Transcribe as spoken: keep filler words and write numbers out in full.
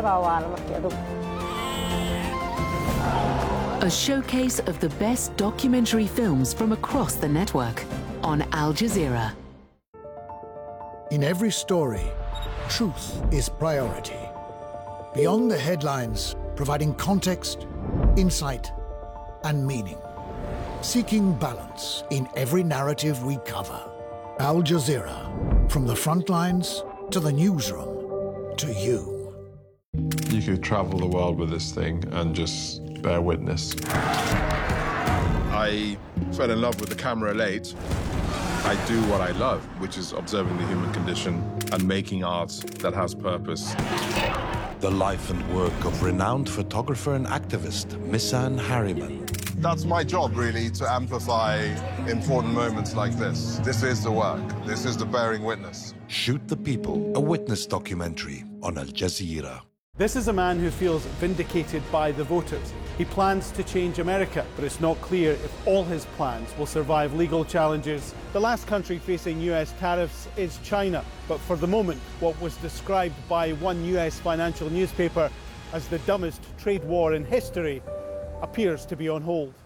A showcase of the best documentary films from across the network on Al Jazeera. In every story, truth is priority. Beyond the headlines, providing context, insight, and meaning. Seeking balance in every narrative we cover. Al Jazeera, from the front lines to the newsroom to you. You could travel the world with this thing and just bear witness. I fell in love with the camera late. I do what I love, which is observing the human condition and making art that has purpose. The life and work of renowned photographer and activist, Missan Harriman. That's my job, really, to amplify important moments like this. This is the work. This is the bearing witness. Shoot the People, a witness documentary on Al Jazeera. This is a man who feels vindicated by the voters. He plans to change America, but it's not clear if all his plans will survive legal challenges. The last country facing U S tariffs is China, but for the moment, what was described by one U S financial newspaper as the dumbest trade war in history appears to be on hold.